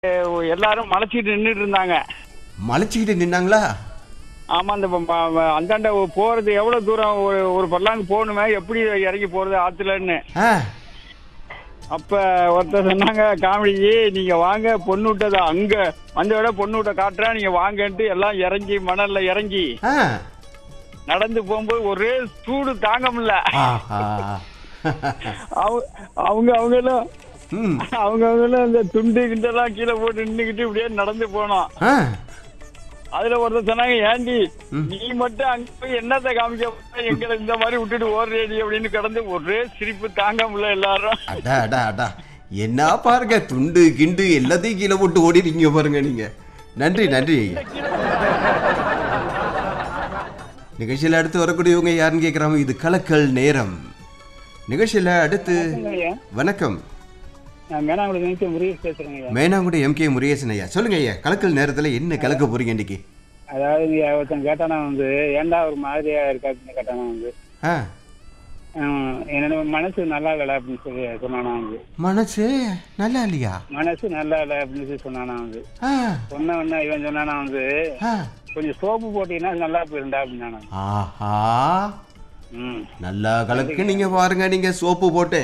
எல்லாரும் மலைச்சிட்டு நின்றுட்டு இருந்தாங்க. மலைச்சிக்கிட்டு நின்னாங்களா? ஆமா, அந்த அந்தாண்ட போறது எவ்வளவு தூரம், ஒரு பல்லாங்கு போகணுமே, எப்படி இறங்கி போறது ஆத்துலன்னு. ஆ, அப்ப ஒருத்தர் சொன்னாங்க, காமெடி, நீங்க வாங்க பொண்ணு விட்டத அங்க அந்த விட பொண்ணு விட்ட காட்டுறேன், நீங்க வாங்கன்ட்டு எல்லாம் இறங்கி மணல்ல இறங்கி ஆ. நடந்து போகும்போது ஒரே சூடு தாங்க முடியல. ஆஹா. அவங்க எல்லாம் ம். அவங்களும் இந்த துண்டு கிண்டெல்லாம் கீழே போட்டு நின்றுக்கிட்டு இப்படியே நடந்து போனோம். ஆ. அதுல ஒருத்தர் சொன்னாங்க, ஏண்டி நீ மட்டும் அங்க போய் என்னத்தை காமிக்க போற, எங்களை இந்த மாதிரி விட்டுட்டு ஓடுறேடி அப்படின்னு கிடந்து ஒரே சிரிப்பு தாங்க முடியல எல்லாரும். அடா அடா அடா, என்ன பாருங்க, துண்டு கிண்டு எல்லாத்தையும் கீழே போட்டு ஓடிருக்கீங்க பாருங்க நீங்க. நன்றி நன்றி. நிகழ்ச்சியில் அடுத்து வரக்கூடியவங்க யாருன்னு கேட்குறாங்க. இது கலக்கல் நேரம். நிகழ்ச்சியில் அடுத்து வணக்கம். நான் மேனாங்குடி முருகேஷ் பேசுறேங்க. மேனாங்குடி எம்கே முருகேசன் ஐயா, சொல்லுங்க ஐயா. கலக்கல் நேரத்தில் என்ன கலக்க போறீங்க இன்னைக்கு? அதாவது ஒருத்தன் கேட்டானா ஏன்டா ஒரு மாதிரியா இருக்காதுன்னு கேட்டானா ஆ, என்னோட மனசு நல்லா இல்லை அப்படின்னு சொல்லி சொன்னானா மனசு நல்லா இல்லையா? மனசு நல்லா இல்லை அப்படின்னு சொல்லி சொன்னானா ஆ, சொன்ன உடனே இவன் சொன்னானா ஆ. கொஞ்சம் சோப்பு போட்டீங்கன்னா நல்லா போயிருந்தா அப்படின்னா. ஆஹா, நல்லா கலக்கு நீங்க பாருங்க, நீங்க சோப்பு போட்டு.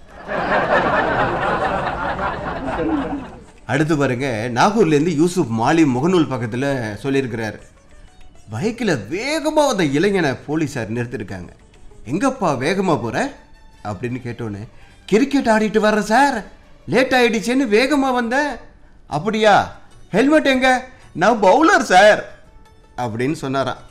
அடுத்து பாருங்க, நாகூர்லேருந்து யூசுப் மாலி முகநூல் பக்கத்தில் சொல்லியிருக்கிறார். பைக்கில் வேகமாக வந்த இளைஞனை போலீஸார் நிறுத்திருக்காங்க. எங்கப்பா வேகமாக போகிற அப்படின்னு கேட்டோன்னே, கிரிக்கெட் ஆடிட்டு வர்றேன் சார், லேட் ஆகிடுச்சேன்னு வேகமாக வந்தேன். அப்படியா, ஹெல்மெட் எங்க? நான் பவுலர் சார் அப்படின்னு சொன்னாராம்.